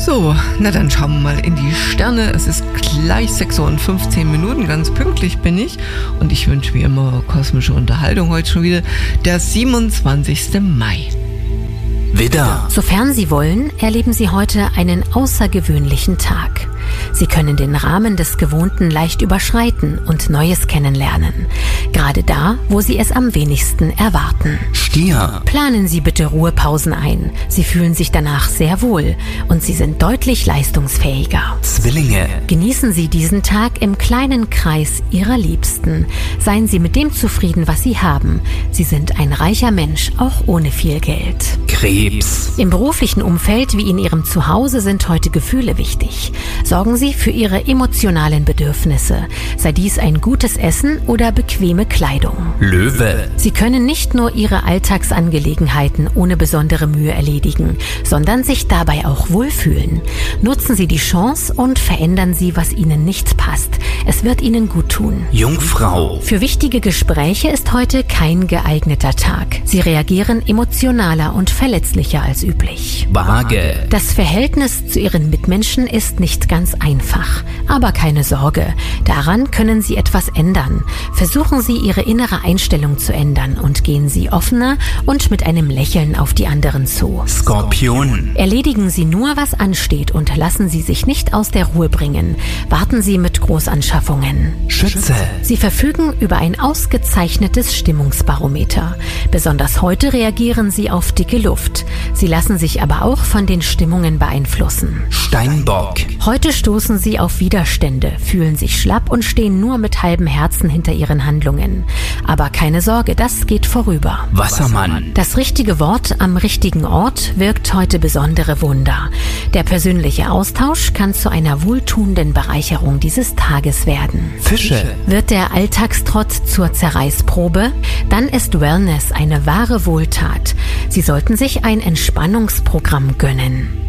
So, na dann schauen wir mal in die Sterne. Es ist gleich 6:15 Uhr, ganz pünktlich bin ich. Und ich wünsche mir immer kosmische Unterhaltung heute schon wieder. Der 27. Mai. Widder. Sofern Sie wollen, erleben Sie heute einen außergewöhnlichen Tag. Sie können den Rahmen des Gewohnten leicht überschreiten und Neues kennenlernen. Gerade da, wo Sie es am wenigsten erwarten. Stier. Planen Sie bitte Ruhepausen ein. Sie fühlen sich danach sehr wohl und Sie sind deutlich leistungsfähiger. Zwillinge. Genießen Sie diesen Tag im kleinen Kreis Ihrer Liebsten. Seien Sie mit dem zufrieden, was Sie haben. Sie sind ein reicher Mensch, auch ohne viel Geld. Krebs. Im beruflichen Umfeld wie in Ihrem Zuhause sind heute Gefühle wichtig. Sorgen Sie für Ihre emotionalen Bedürfnisse, sei dies ein gutes Essen oder bequeme Kleidung. Löwe. Sie können nicht nur Ihre Alltagsangelegenheiten ohne besondere Mühe erledigen, sondern sich dabei auch wohlfühlen. Nutzen Sie die Chance und verändern Sie, was Ihnen nicht passt. Es wird Ihnen gut tun. Jungfrau. Für wichtige Gespräche ist heute kein geeigneter Tag. Sie reagieren emotionaler und verletzlicher als üblich. Waage. Das Verhältnis zu Ihren Mitmenschen ist nicht ganz einfach. Aber keine Sorge, daran können Sie etwas ändern. Versuchen Sie, Ihre innere Einstellung zu ändern und gehen Sie offener und mit einem Lächeln auf die anderen zu. Skorpion. Erledigen Sie nur, was ansteht und lassen Sie sich nicht aus der Ruhe bringen. Warten Sie mit Großanschaffungen. Schütze. Sie verfügen über ein ausgezeichnetes Stimmungsbarometer. Besonders heute reagieren Sie auf dicke Luft. Sie lassen sich aber auch von den Stimmungen beeinflussen. Steinbock. Heute stoßen Sie auf Widerstände, fühlen sich schlapp und stehen nur mit halbem Herzen hinter Ihren Handlungen. Aber keine Sorge, das geht vorüber. Wassermann. Das richtige Wort am richtigen Ort wirkt heute besondere Wunder. Der persönliche Austausch kann zu einer wohltuenden Bereicherung dieses Tages werden. Fische. Wird der Alltagstrott zur Zerreißprobe? Dann ist Wellness eine wahre Wohltat. Sie sollten sich ein Entspannungsprogramm gönnen.